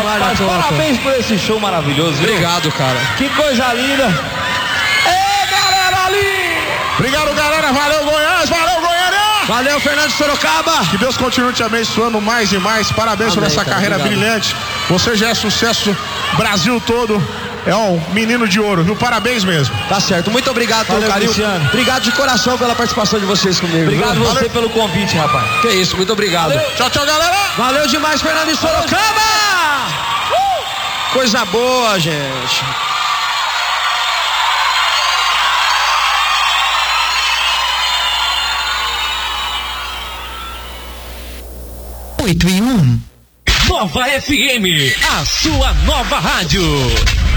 mais na toa. Parabéns por esse show maravilhoso, viu? Obrigado, cara. Que coisa linda. Ê, galera ali! Obrigado, galera. Valeu, Goiás. Valeu, Goiânia. Valeu, Fernando de Sorocaba. Que Deus continue te abençoando mais e mais. Parabéns por essa carreira brilhante. Você já é sucesso Brasil todo. É um menino de ouro, viu? Parabéns mesmo. Tá certo. Muito obrigado pelo carinho. Cristiano. Obrigado de coração pela participação de vocês comigo. Obrigado viu? você pelo convite, rapaz. Que isso, muito obrigado. Valeu. Tchau, tchau, galera. Valeu demais, Fernando de Sorocaba. Coisa boa, gente. Nova FM, a sua nova rádio.